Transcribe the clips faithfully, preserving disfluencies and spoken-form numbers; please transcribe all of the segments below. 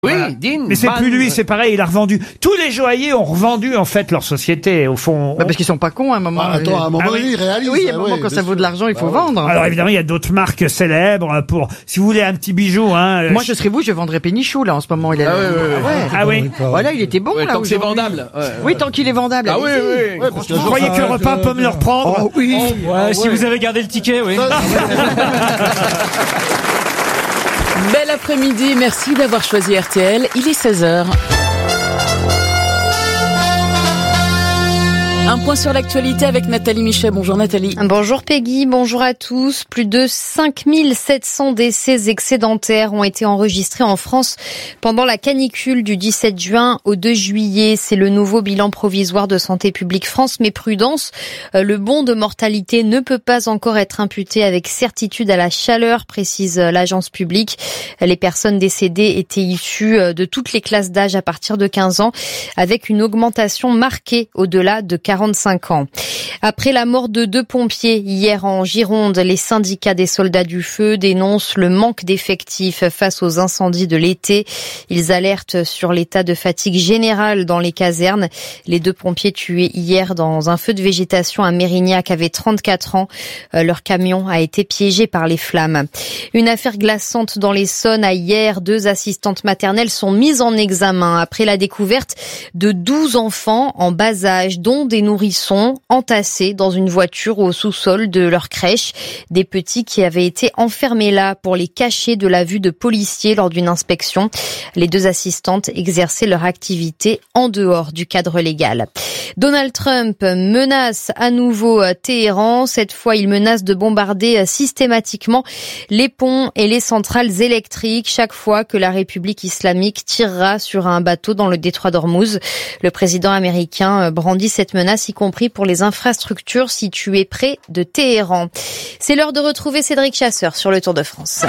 Oui, Voilà. Dean Mais c'est Van- plus lui, c'est pareil, il a revendu. Tous les joailliers ont revendu en fait leur société, au fond. Bah parce qu'ils sont pas cons à un moment. Ah, attends, à un moment Ah oui. donné, ils réalisent. Oui, à un ah moment ouais, quand ça bien vaut sûr. de l'argent, il faut Bah ouais. vendre. Alors évidemment, il y a d'autres marques célèbres pour, si vous voulez un petit bijou, hein. Moi, euh, je serais vous, je vendrais Pénichou là en ce moment. Il a... Ah ouais, ouais, ouais. Ah oui. Voilà, il était bon Ouais, là. tant que c'est aujourd'hui. vendable. Ouais, ouais. Oui, tant qu'il est vendable. Ah oui, allez-y. oui. Ouais, parce que Vous croyez que le repas peut me le reprendre? Oh oui. Ouais, si vous avez gardé le ticket, oui. Bel après-midi, merci d'avoir choisi R T L, il est seize heures. Un point sur l'actualité avec Nathalie Michet. Bonjour Nathalie. Bonjour Peggy, bonjour à tous. Plus de cinq mille sept cents décès excédentaires ont été enregistrés en France pendant la canicule du dix-sept juin au deux juillet. C'est le nouveau bilan provisoire de Santé publique France. Mais prudence, le bond de mortalité ne peut pas encore être imputé avec certitude à la chaleur, précise l'agence publique. Les personnes décédées étaient issues de toutes les classes d'âge à partir de quinze ans, avec une augmentation marquée au-delà de quarante-cinq ans. Après la mort de deux pompiers hier en Gironde, les syndicats des soldats du feu dénoncent le manque d'effectifs face aux incendies de l'été. Ils alertent sur l'état de fatigue générale dans les casernes. Les deux pompiers tués hier dans un feu de végétation à Mérignac avaient trente-quatre ans. Leur camion a été piégé par les flammes. Une affaire glaçante dans l'Essonne. À hier, deux assistantes maternelles sont mises en examen après la découverte de douze enfants en bas âge, dont des nourrissons entassés dans une voiture au sous-sol de leur crèche. Des petits qui avaient été enfermés là pour les cacher de la vue de policiers lors d'une inspection. Les deux assistantes exerçaient leur activité en dehors du cadre légal. Donald Trump menace à nouveau Téhéran. Cette fois, il menace de bombarder systématiquement les ponts et les centrales électriques chaque fois que la République islamique tirera sur un bateau dans le détroit d'Ormuz. Le président américain brandit cette menace, y compris pour les infrastructures situées près de Téhéran. C'est l'heure de retrouver Cédric Chasseur sur le Tour de France.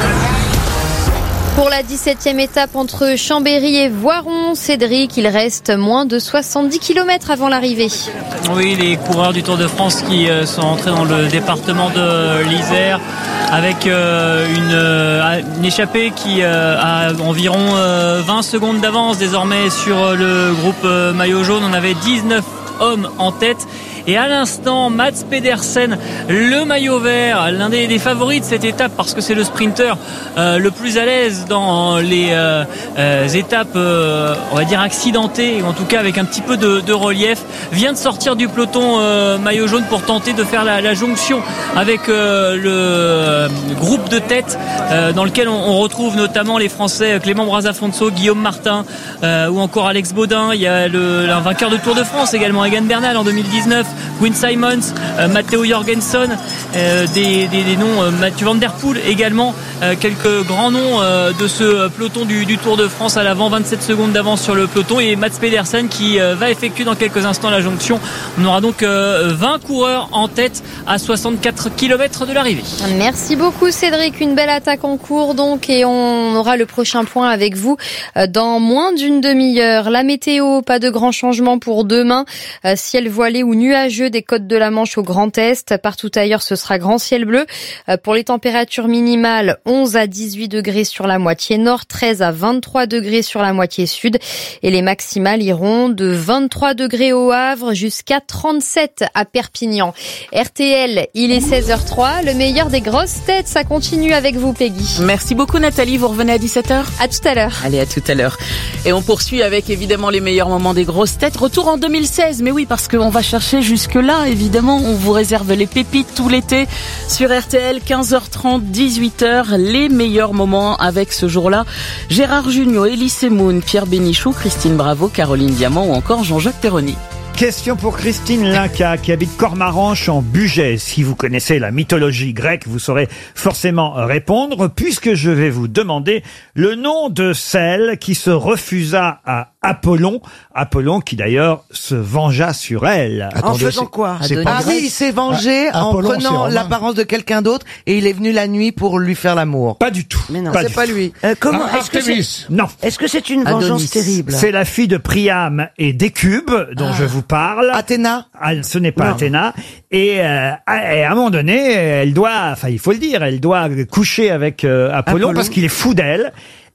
Pour la dix-septième étape entre Chambéry et Voiron, Cédric, il reste moins de soixante-dix kilomètres avant l'arrivée. Oui, les coureurs du Tour de France qui euh, sont entrés dans le département de l'Isère avec euh, une, euh, une échappée qui euh, a environ euh, vingt secondes d'avance désormais sur le groupe euh, maillot jaune. On avait dix-neuf hommes en tête. Et à l'instant, Mats Pedersen, le maillot vert, l'un des, des favoris de cette étape parce que c'est le sprinter euh, le plus à l'aise dans les euh, euh, étapes, euh, on va dire accidentées, ou en tout cas avec un petit peu de, de relief, vient de sortir du peloton euh, maillot jaune pour tenter de faire la, la jonction avec euh, le euh, groupe de tête euh, dans lequel on, on retrouve notamment les Français Clément Brazafonso, Guillaume Martin euh, ou encore Alex Baudin. Il y a le, un vainqueur de Tour de France également, Egan Bernal en deux mille dix-neuf. Quinn Simons, euh, Matteo Jorgensen, euh, des, des, des noms, euh, Mathieu Van Der Poel également, euh, quelques grands noms euh, de ce peloton du, du Tour de France à l'avant, vingt-sept secondes d'avance sur le peloton et Mats Pedersen qui euh, va effectuer dans quelques instants la jonction. On aura donc euh, vingt coureurs en tête à soixante-quatre kilomètres de l'arrivée. Merci beaucoup Cédric, une belle attaque en cours donc et on aura le prochain point avec vous dans moins d'une demi-heure. La météo, pas de grands changements pour demain, euh, ciel voilé ou nuageux des côtes de la Manche au Grand Est. Partout ailleurs, ce sera grand ciel bleu. Pour les températures minimales, onze à dix-huit degrés sur la moitié nord, treize à vingt-trois degrés sur la moitié sud. Et les maximales iront de vingt-trois degrés au Havre jusqu'à trente-sept à Perpignan. R T L, il est seize heures trois. Le meilleur des grosses têtes, ça continue avec vous, Peggy. Merci beaucoup Nathalie, vous revenez à dix-sept heures. À tout à l'heure. Allez, à tout à l'heure. Et on poursuit avec évidemment les meilleurs moments des grosses têtes. Retour en deux mille seize, mais oui, parce qu'on va chercher jusque-là, évidemment, on vous réserve les pépites tout l'été sur R T L, quinze heures trente, dix-huit heures, les meilleurs moments avec ce jour-là. Gérard Jugnot, Elie Moon, Pierre Bénichou, Christine Bravo, Caroline Diamant ou encore Jean-Jacques Perroni. Question pour Christine Linca qui habite Cormaranche en Bugey. Si vous connaissez la mythologie grecque, vous saurez forcément répondre puisque je vais vous demander le nom de celle qui se refusa à Apollon. Apollon qui d'ailleurs se vengea sur elle. En faisant quoi? c'est pas Ah grec. oui, il s'est vengé Ah, en Apollon, c'est prenant romain. l'apparence de quelqu'un d'autre et il est venu la nuit pour lui faire l'amour. Pas du tout. Mais non, Pas c'est du pas tout. lui. Euh, comment Ah, est-ce que c'est Artémis. Non. est-ce que c'est une Adonis. vengeance terrible? C'est la fille de Priam et d'Écube dont je vous parle. Athéna? Ah, ce n'est pas Non. Athéna. Et, euh, à, et à un moment donné, elle doit, enfin il faut le dire, elle doit coucher avec euh, Apollon, Apollon. parce qu'il est fou d'elle.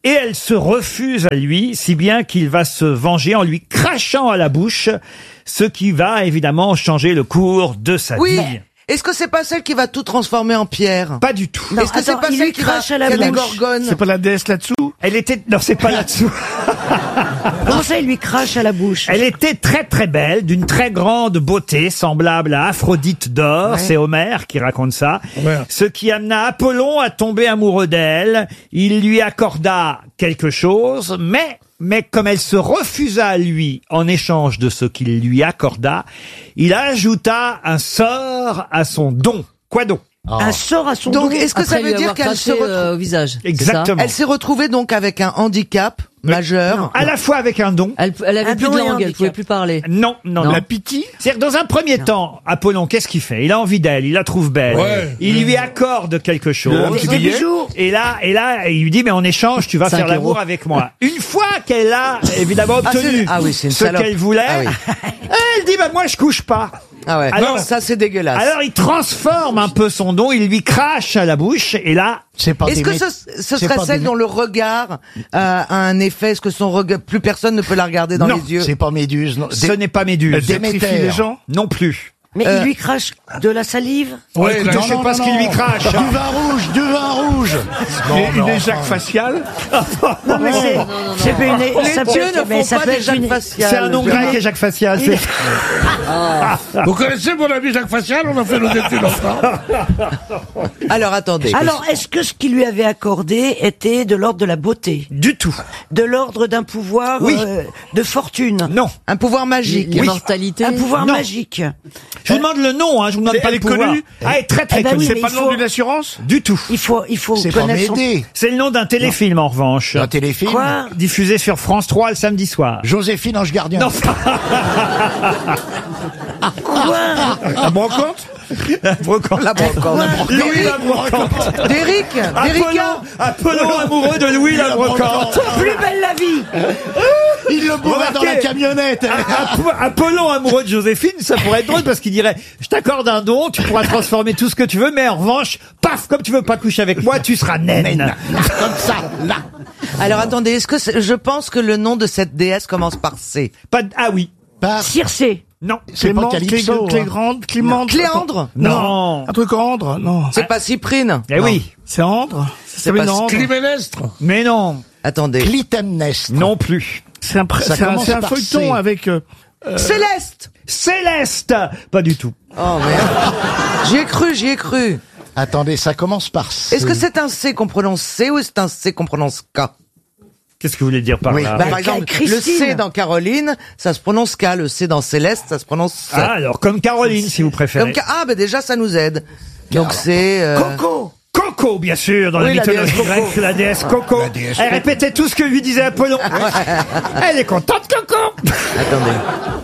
et elle se refuse à lui, si bien qu'il va se venger en lui crachant à la bouche, ce qui va évidemment changer le cours de sa Oui. vie. Est-ce que c'est pas celle qui va tout transformer en pierre? Pas du tout. Est-ce que c'est pas celle qui va crache à la qui a des bouche. gorgones? C'est pas la déesse là-dessous? Elle était... Non, c'est pas là-dessous. Comment ça, il lui crache à la bouche? Elle était très très belle, d'une très grande beauté, semblable à Aphrodite d'or. Ouais. C'est Homère qui raconte ça. Homère. Ce qui amena Apollon à tomber amoureux d'elle. Il lui accorda quelque chose, mais... Mais comme elle se refusa à lui en échange de ce qu'il lui accorda, il ajouta un sort à son don. Quoi donc? Un sort à son Donc, dos. est-ce que ça Après lui veut dire avoir qu'elle se craché, retrouve... euh, au visage. c'est Exactement. Elle s'est retrouvée donc avec un handicap majeur. À la fois avec un don. ça Elle, elle avait Un plus de don et un langue, elle handicap. pouvait plus parler. Non, non, Non. non. La pitié? C'est-à-dire que dans un premier temps, Apollon, qu'est-ce qu'il fait? Il a envie d'elle, il la trouve belle. Ouais. Il lui accorde quelque chose. Un petit Des billet? bijoux. Et là, et là, il lui dit, mais en échange, tu vas Cinq faire l'amour euros. avec moi. Une fois qu'elle a, évidemment, Ah, obtenu c'est- ah oui, c'est une ce salope. qu'elle voulait, Ah oui. elle dit, bah, moi, je couche pas. Ah ouais. Alors- ça c'est dégueulasse. Alors, il transforme un peu son don, il lui crache à la bouche, et là, C'est pas Est-ce des que mé- ce, ce c'est serait pas celle des- dont le regard euh, a un effet? Est-ce que son regard, plus personne ne peut la regarder dans Non, les yeux? C'est pas Méduse. Non. ce n'est pas Méduse. Elle Déméter. sacrifie les gens? Non plus. Mais Euh, il lui crache de la salive. Ouais, Écoutez, là, je sais non, pas non, ce qu'il non. lui crache. Du vin rouge, du vin rouge. Une- une éjac faciale? Non, mais c'est, c'est pas une, Les ça dieux peut- ne mais font ça pas peut des être Jacques une- faciales. C'est un nom grec, Jacques Facial. c'est- Vous connaissez mon ami Jacques Facial? On a fait nos études ensemble. Alors attendez. Alors, est-ce que ce qu'il lui avait accordé était de l'ordre de la beauté, Du tout. de l'ordre d'un pouvoir Oui. euh, de fortune, Non. Un pouvoir magique. L'immortalité. un pouvoir Non. magique? Je vous demande le nom, hein, je vous demande Elle pas est le pouvoir. connue Ah, elle est très très Eh ben connue. oui, C'est mais pas il le nom faut- d'une assurance? Du tout. Il faut, il faut C'est pas connaître son... Médée. C'est le nom d'un téléfilm en revanche. Un téléfilm. Quoi? Diffusé sur France trois le samedi soir. Joséphine Ange Gardien. Non, Quoi? La brocante? la brocante. La brocante. Louis la brocante. D'Éric, Apollon, d'Érica. Apollon amoureux de Louis la brocante. Plus belle la vie. Il le bourrait dans la Remarquez. camionnette. Apo- Apollon amoureux de Joséphine, ça pourrait être drôle parce qu'il dirait je t'accorde un don, tu pourras transformer tout ce que tu veux, mais en revanche, paf, comme tu veux pas coucher avec moi, tu seras naine. Comme ça, là. Alors attendez, est-ce que c'est- je pense que le nom de cette déesse commence par C? Pas de- Ah oui, Par... Circé. non, C'est pas Clément, Calypso. Clé- hein. Clégrande, Clémente. Cléandre? non. Un truc Andre? Non. C'est pas Cyprine? Eh oui, C'est Andre? C'est Ça pas pas Andre? Climénestre. mais non, Attendez. Clytemnestre. non plus. C'est un, pré- Ça c'est un, commence c'est un par feuilleton C. avec... euh, Céleste! Céleste, pas du tout. Oh merde. J'y ai cru, j'y ai cru. Attendez, ça commence par C. Est-ce que c'est un C qu'on prononce C ou c'est un C qu'on prononce K? Qu'est-ce que vous voulez dire par Oui, là Bah, Bah, par exemple, Christine. le C dans Caroline, ça se prononce K. Le C dans Céleste, ça se prononce C. Ah, alors comme Caroline, si vous préférez. Comme K. Ah, ben déjà, ça nous aide. Donc c'est... euh, Coco. Coco, bien sûr, dans Oui, la la mythologie déesse grecque, Coco. la déesse Coco. La déesse Elle Coco. répétait tout ce que lui disait Apollon. Elle est contente, Coco. Attendez.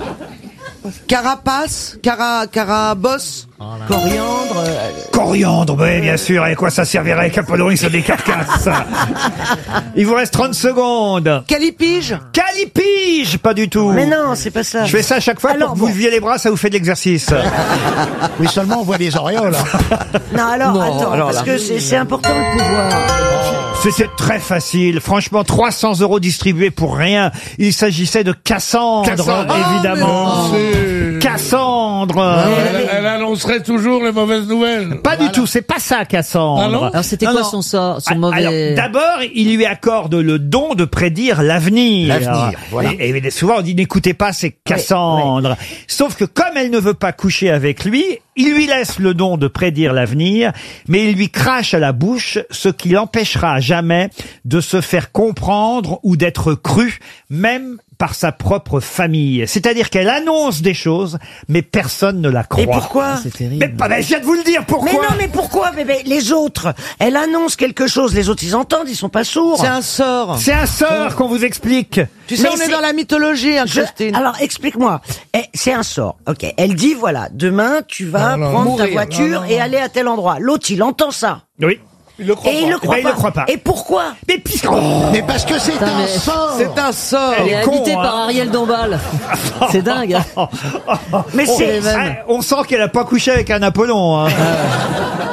Carapace, cara, carabos, coriandre. euh, Coriandre, oui, bien sûr. Et quoi ça servirait qu'Apollon, il se décarcasse. Il vous reste trente secondes. Calipige. Calipige, pas du tout. Mais non, c'est pas ça. Je fais ça à chaque fois Alors, pour que vous bon. leviez les bras, ça vous fait de l'exercice. Oui, seulement on voit les auréoles. hein. Non, alors, Non, attends, alors parce là. que c'est c'est important le pouvoir. C'était très facile. Franchement, trois cents euros distribués pour rien. Il s'agissait de Cassandre, Cassandre. évidemment. C'est- Cassandre. Elle, elle annoncerait toujours les mauvaises nouvelles. Pas du tout, c'est pas ça, Cassandre. Ah non Alors c'était Non, quoi non. son sort, son Ah, mauvais... Alors, d'abord, il lui accorde le don de prédire l'avenir. L'avenir, voilà. Et, et souvent, on dit, n'écoutez pas, c'est Cassandre. Sauf que comme elle ne veut pas coucher avec lui, il lui laisse le don de prédire l'avenir, mais il lui crache à la bouche, ce qui l'empêchera à jamais de se faire comprendre ou d'être cru, même par sa propre famille. C'est-à-dire qu'elle annonce des choses, mais personne ne la croit. Et pourquoi? C'est terrible. Mais pas, ben, je viens de vous le dire, pourquoi? Mais non, mais pourquoi? Mais, mais les autres, elle annonce quelque chose, les autres ils entendent, ils sont pas sourds. C'est un sort. C'est un sort qu'on vous explique. Tu sais, Mais on est c'est- dans la mythologie, hein, Je- Christine. alors explique-moi. Eh, c'est un sort. Ok. Elle dit voilà, demain tu vas Non, non, prendre ta mourir. voiture Non, non, et non. aller à tel endroit. L'autre il entend ça Oui. Il le croit et pas. il le croit ben, il pas. le croit pas. Et pourquoi? Mais puisque... Mais parce que c'est Putain, un mais- sort. C'est un sort. Elle est Elle est con, habitée hein. par Ariel Dombal. C'est dingue. Mais on, c'est les mêmes. ah, on sent qu'elle a pas couché avec un Apollon. Hein.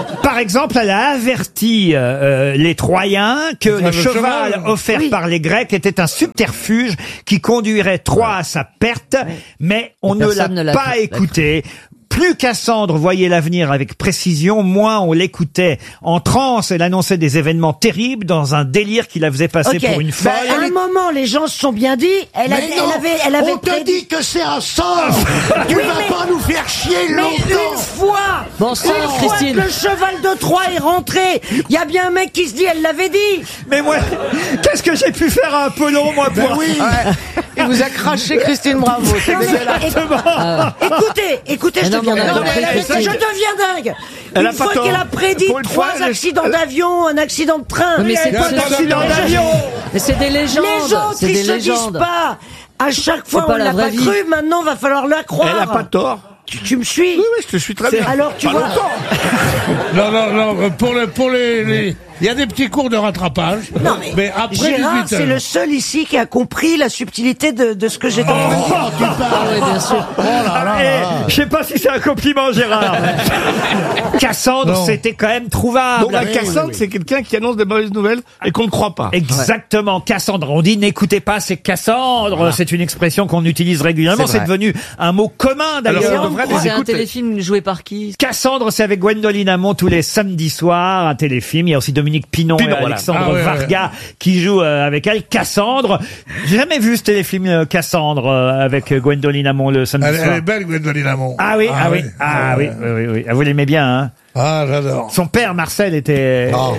Par exemple, elle a averti euh, euh, les Troyens que le, le cheval, cheval. offert Oui. par les Grecs était un subterfuge qui conduirait Troie à sa perte, mais on Et ne l'a personne ne l'a pas cru. écouté. Plus Cassandre voyait l'avenir avec précision, moins on l'écoutait. En transe, elle annonçait des événements terribles dans un délire qui la faisait passer Ok. pour une folle. Ben, à un moment, les gens se sont bien dit. Elle, a, Mais elle non, avait, elle avait on te prédit- dit que c'est un sang. Tu Oui, vas mais- pas nous faire chier Mais longtemps. une fois, Bon sang, une fois Christine. que le cheval de Troie est rentré, il y a bien un mec qui se dit, elle l'avait dit. Mais moi, qu'est-ce que j'ai pu faire à Apollon, moi, pour... Ben oui. Il vous a craché Christine Bravo. C'est Non, mais- dégueulasse. Écoutez, écoutez, je Mais non, mais deviens on a dingue. compris, Non, mais Christine. je deviens dingue. Elle Une a pas fois tort. qu'elle a prédit Pour une trois fois, elle- accidents d'avion, un accident de train. Oui, mais c'est Les pas d'accident d'avion. Mais c'est des légendes. autres, C'est ils des se disent légendes. pas. À chaque fois, C'est pas on la l'a vraie pas vie. cru, maintenant, va falloir la croire. Elle a pas tort. Tu, tu me suis? Oui, oui, je te suis très bien. Alors, tu Pas vois. longtemps. Non, non, non, pour, le, pour les, les- il y a des petits cours de rattrapage. Non, mais, après Gérard, dix-huit c'est heures. le seul ici qui a compris la subtilité de, de ce que j'étais en train de dire. Oh, tu parles. Ah oui, bien sûr. Oh là là. Eh, je sais pas si c'est un compliment, Gérard. Cassandre, Non. c'était quand même trouvable. Donc, la Cassandre, c'est quelqu'un qui annonce des mauvaises nouvelles et qu'on ne croit pas. Exactement, Cassandre. On dit n'écoutez pas, c'est Cassandre. C'est une expression qu'on utilise régulièrement. C'est C'est vrai. devenu un mot commun d'ailleurs. on devrait les C'est un écouter. téléfilm joué par qui? Cassandre, c'est avec Gwendoline Amon tous les samedis soirs, un téléfilm. Il y a aussi Dominique Pinon, Pinon, et voilà. Alexandre Ah ouais, Varga qui jouent euh, avec elle. Cassandre. J'ai jamais vu ce téléfilm euh, Cassandre euh, avec euh, Gwendoline Amon le samedi Elle, elle soir. est belle, Gwendoline Amon. Ah oui, ah, oui, ouais. ah oui, oui, oui, oui. Ah, vous l'aimez bien, hein. Ah, j'adore. Son père Marcel était. Oh.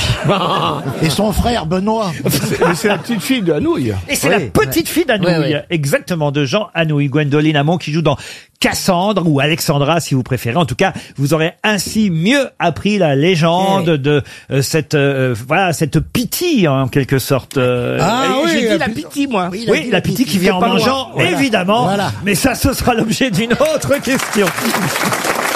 Et son frère Benoît. Mais c'est la petite fille de Hanouille. Et c'est la petite fille d'Anouilh, Ouais, ouais. exactement, de Jean Anouilh, Gwendoline Amon, qui joue dans Cassandre ou Alexandra, si vous préférez. En tout cas, vous aurez ainsi mieux appris la légende de euh, cette euh, voilà cette pitié en quelque sorte. euh, Ah Et oui, J'ai dit la la pitié. pitié, moi. oui, la pitié qui vient en pas loin. mangeant, Voilà. évidemment. Voilà. Mais ça, ce sera l'objet d'une autre question.